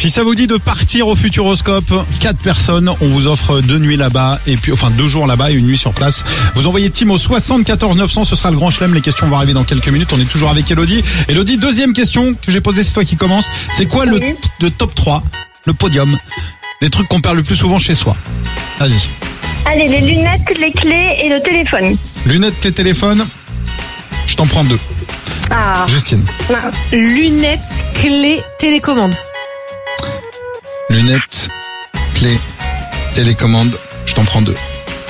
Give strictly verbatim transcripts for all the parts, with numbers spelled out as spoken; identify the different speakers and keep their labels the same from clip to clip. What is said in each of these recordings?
Speaker 1: Si ça vous dit de partir au Futuroscope, quatre personnes, on vous offre deux nuits là-bas, et puis enfin deux jours là-bas et une nuit sur place. Vous envoyez Tim au soixante-quatorze neuf cents, ce sera le grand chelem. Les questions vont arriver dans quelques minutes. On est toujours avec Elodie. Elodie, deuxième question que j'ai posée, c'est toi qui commence. C'est quoi le,
Speaker 2: Oui.
Speaker 1: le top trois, le podium, des trucs qu'on perd le plus souvent chez soi? Vas-y.
Speaker 2: Allez, les lunettes, les clés et le téléphone.
Speaker 1: Lunettes, clés, téléphone. Je t'en prends deux.
Speaker 2: Ah,
Speaker 1: Justine.
Speaker 2: non.
Speaker 3: Lunettes, clés, télécommande.
Speaker 1: Lunettes, clés, télécommande. Je t'en prends deux.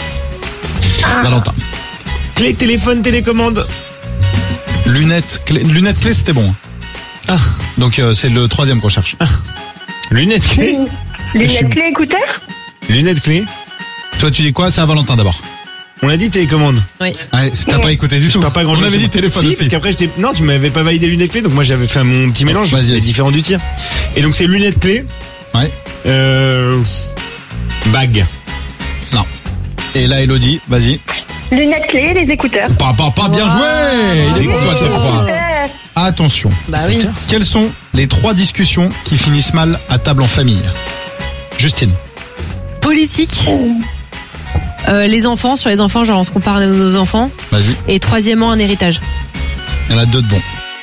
Speaker 2: Ah.
Speaker 1: Valentin.
Speaker 4: Clé, téléphone, télécommande.
Speaker 1: Lunettes, clés, lunettes, clés, c'était bon.
Speaker 4: Ah.
Speaker 1: Donc euh, c'est le troisième qu'on cherche. Ah.
Speaker 4: Lunettes, clé.
Speaker 2: Lunettes, clés, écouteurs.
Speaker 4: Lunettes, clé.
Speaker 1: Toi, tu dis quoi? C'est à Valentin d'abord.
Speaker 4: On a dit télécommande.
Speaker 3: Oui.
Speaker 1: Ouais, t'as pas écouté du tout.
Speaker 4: Pas, pas grand
Speaker 1: On
Speaker 4: chose.
Speaker 1: avait dit téléphone
Speaker 4: Si,
Speaker 1: aussi.
Speaker 4: parce qu'après j'étais. Non, tu m'avais pas validé lunettes clés, donc moi j'avais fait mon petit mélange.
Speaker 1: Vas-y.
Speaker 4: Les différents du tir. Et donc c'est lunettes clés.
Speaker 1: Ouais.
Speaker 4: Euh. Bague.
Speaker 1: Non. Et là, Elodie, vas-y.
Speaker 2: Lunettes, clés et les écouteurs.
Speaker 1: Pas, pas, pas, bien
Speaker 3: Wow.
Speaker 1: joué. Il est pour toi, top trois.
Speaker 2: Super.
Speaker 1: Attention.
Speaker 3: Bah oui.
Speaker 1: Quelles sont les trois discussions qui finissent mal à table en famille? Justine.
Speaker 3: Politique. Euh, les enfants, sur les enfants, genre on se compare à nos enfants.
Speaker 1: Vas-y.
Speaker 3: Et troisièmement, un héritage.
Speaker 1: Il y en a deux de bons.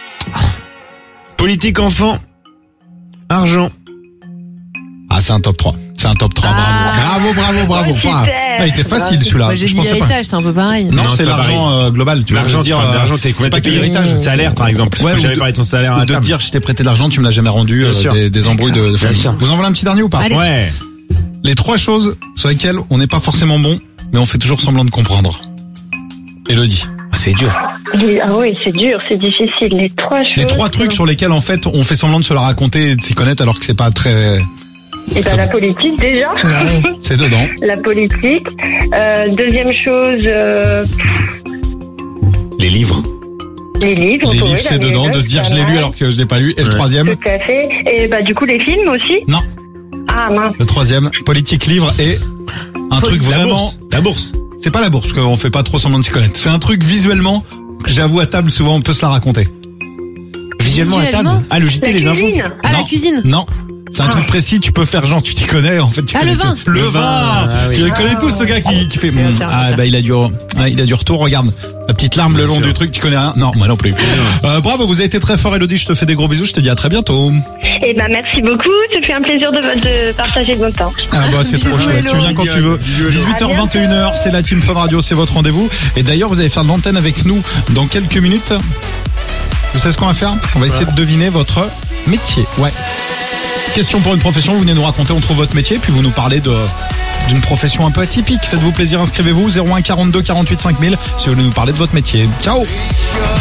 Speaker 4: Politique enfant. Argent.
Speaker 1: Ah, c'est un top trois. C'est un top trois.
Speaker 3: Ah.
Speaker 1: Bravo. Bravo, bravo, bravo.
Speaker 2: Oh, super.
Speaker 1: Ah, il était facile celui-là.
Speaker 3: Moi j'ai
Speaker 1: Je
Speaker 3: dit
Speaker 1: pensais pas.
Speaker 3: héritage, c'est un peu pareil.
Speaker 1: Non,
Speaker 4: Non,
Speaker 1: c'est
Speaker 4: c'est pas
Speaker 1: l'argent euh, global. Tu vas
Speaker 4: L'argent,
Speaker 1: juste
Speaker 4: tu
Speaker 1: dire.
Speaker 4: parles
Speaker 1: euh,
Speaker 4: d'argent, t'es
Speaker 1: c'est
Speaker 4: combien
Speaker 1: pas
Speaker 4: t'as
Speaker 1: que
Speaker 4: payé
Speaker 1: l'héritage.
Speaker 4: Salaire, par exemple.
Speaker 1: Ouais,
Speaker 4: Ouais,
Speaker 1: ou
Speaker 4: j'avais
Speaker 1: de-
Speaker 4: parlé de son salaire
Speaker 1: Ou
Speaker 4: à
Speaker 1: de
Speaker 4: table.
Speaker 1: dire je t'ai prêté de l'argent, tu me l'as jamais rendu.
Speaker 4: Bien
Speaker 1: euh,
Speaker 4: sûr.
Speaker 1: des, des embrouilles de, de famille.
Speaker 4: sûr.
Speaker 1: Vous en voulez un petit dernier ou pas?
Speaker 3: Allez.
Speaker 4: Ouais.
Speaker 1: Les trois choses sur lesquelles on n'est pas forcément bon, mais on fait toujours semblant de comprendre. Elodie.
Speaker 4: C'est dur.
Speaker 2: Les- Ah oui, c'est dur, c'est difficile. Les trois choses.
Speaker 1: Les trois trucs sur lesquels en fait on fait semblant de se la raconter et de s'y connaître alors que c'est pas très.
Speaker 2: Et ben la politique déjà.
Speaker 1: C'est dedans.
Speaker 2: La politique. Euh, deuxième chose, euh,
Speaker 4: Les livres.
Speaker 2: les livres.
Speaker 1: Les
Speaker 2: oui,
Speaker 1: livres
Speaker 2: la
Speaker 1: c'est dedans,
Speaker 2: méthode,
Speaker 1: de se dire
Speaker 2: pas
Speaker 1: je l'ai lu
Speaker 2: mal.
Speaker 1: alors que je l'ai pas lu. Et le
Speaker 4: Ouais.
Speaker 1: troisième.
Speaker 2: Tout à fait. Et bah du coup les films aussi.
Speaker 1: Non.
Speaker 2: Ah mince.
Speaker 1: Le troisième, politique, livre et un truc
Speaker 4: La
Speaker 1: vraiment.
Speaker 4: bourse. La bourse.
Speaker 1: C'est pas la bourse, parce qu'on fait pas trop semblant de s'y connaître. C'est un truc visuellement que j'avoue à table souvent on peut se la raconter.
Speaker 4: Visuellement à
Speaker 3: Visuellement.
Speaker 4: table. Ah, le J T,
Speaker 2: La
Speaker 4: les infos.
Speaker 2: cuisine.
Speaker 3: Ah,
Speaker 1: Non.
Speaker 3: la cuisine.
Speaker 1: Non. C'est un truc précis, tu peux faire genre tu t'y connais en fait. Tu
Speaker 3: Ah,
Speaker 1: connais
Speaker 3: le vin.
Speaker 1: tout. Le,
Speaker 4: Le
Speaker 1: vin.
Speaker 4: vin, ah oui.
Speaker 1: Tu le connais tous ce gars qui, qui fait.
Speaker 3: Bien
Speaker 1: hmm,
Speaker 3: sûr, bien
Speaker 1: ah
Speaker 3: sûr.
Speaker 1: bah il a du, ah, il a du retour. Regarde la petite larme le
Speaker 4: Bien
Speaker 1: long
Speaker 4: sûr.
Speaker 1: du truc. Tu connais rien? Non, moi non plus. Euh, bravo, vous avez été très fort, Elodie. Je te fais des gros bisous. Je te dis à très bientôt.
Speaker 2: Et ben merci beaucoup. Ça fait un plaisir de, de partager votre temps.
Speaker 1: Ah bah c'est trop
Speaker 3: Bisous,
Speaker 1: chouette. Tu
Speaker 3: Hello.
Speaker 1: viens quand tu veux. dix-huit heures vingt et une heures, c'est la Team Fun Radio, c'est votre rendez-vous. Et d'ailleurs, vous allez faire de l'antenne avec nous dans quelques minutes. Vous savez ce qu'on va faire? On va essayer de deviner votre métier. Ouais. Question pour une profession, vous venez nous raconter, on trouve votre métier, puis vous nous parlez de d'une profession un peu atypique. Faites-vous plaisir, inscrivez-vous zéro un quarante-deux quarante-huit cinq mille si vous voulez nous parler de votre métier. Ciao.